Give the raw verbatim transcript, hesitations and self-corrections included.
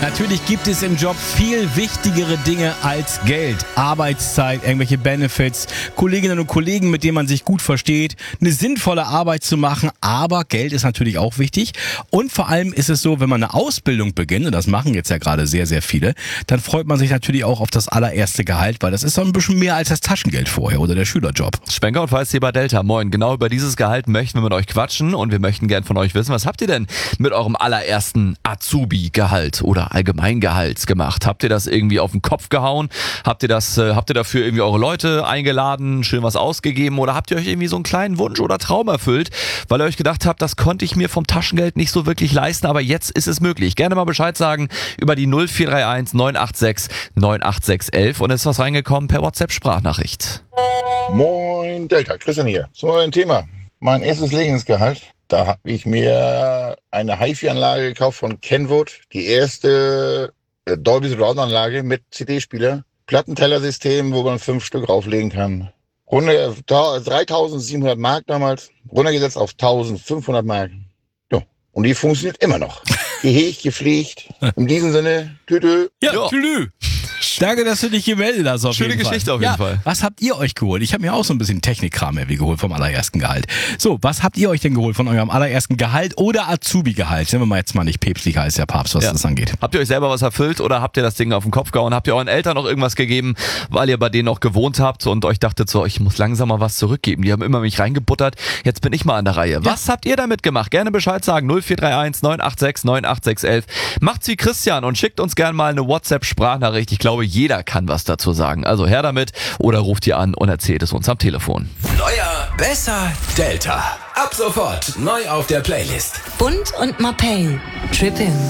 Natürlich gibt es im Job viel wichtigere Dinge als Geld. Arbeitszeit, irgendwelche Benefits, Kolleginnen und Kollegen, mit denen man sich gut versteht, eine sinnvolle Arbeit zu machen. Aber Geld ist natürlich auch wichtig. Und vor allem ist es so, wenn man eine Ausbildung beginnt, und das machen jetzt ja gerade sehr, sehr viele, dann freut man sich natürlich auch auf das allererste Gehalt, weil das ist so ein bisschen mehr als das Taschengeld vorher oder der Schülerjob. Spenker und Weiß hier bei Delta. Moin. Genau über dieses Gehalt möchten wir mit euch quatschen und wir möchten gern von euch wissen, was habt ihr denn mit eurem allerersten Azubi-Gehalt oder Allgemeingehalt gemacht? Habt ihr das irgendwie auf den Kopf gehauen? Habt ihr das, äh, habt ihr dafür irgendwie eure Leute eingeladen, schön was ausgegeben oder habt ihr euch irgendwie so einen kleinen Wunsch oder Traum erfüllt, weil ihr euch gedacht habt, das konnte ich mir vom Taschengeld nicht so wirklich leisten, aber jetzt ist es möglich. Gerne mal Bescheid sagen über die null vier drei eins neun acht sechs neun acht sechs elf und es ist was reingekommen per WhatsApp-Sprachnachricht. Moin, Delta, Christian hier. Zum neuen Thema. Mein erstes Lebensgehalt. Da habe ich mir eine HiFi-Anlage gekauft von Kenwood. Die erste äh, Dolby Surround-Anlage mit C D-Spieler. Plattentellersystem, wo man fünf Stück rauflegen kann. Runter, dreitausendsiebenhundert Mark damals. Runtergesetzt auf eintausendfünfhundert Mark. Ja, und die funktioniert immer noch. Gehegt, gepflegt. In diesem Sinne, tütü. Ja, ja. Tülü. Danke, dass du dich gemeldet hast. Auf Schöne jeden Geschichte Fall. auf jeden ja, Fall. Was habt ihr euch geholt? Ich habe mir auch so ein bisschen Technikkram irgendwie geholt vom allerersten Gehalt. So, was habt ihr euch denn geholt von eurem allerersten Gehalt oder Azubi-Gehalt? Sind wir mal jetzt mal nicht päpstlicher als der Papst, was ja. das angeht. Habt ihr euch selber was erfüllt oder habt ihr das Ding auf den Kopf gehauen? Habt ihr euren Eltern noch irgendwas gegeben, weil ihr bei denen noch gewohnt habt und euch dachtet so, ich muss langsam mal was zurückgeben. Die haben immer mich reingebuttert. Jetzt bin ich mal an der Reihe. Ja. Was habt ihr damit gemacht? Gerne Bescheid sagen. null vier drei eins neun acht sechs neun acht sechs elf. Macht's wie Christian und schickt uns gerne mal eine WhatsApp-Sprachnachricht. Ich glaube, jeder kann was dazu sagen. Also her damit oder ruft ihr an und erzählt es uns am Telefon. Neuer, besser, Delta. Ab sofort neu auf der Playlist. Bund und Mapei. Trippin'.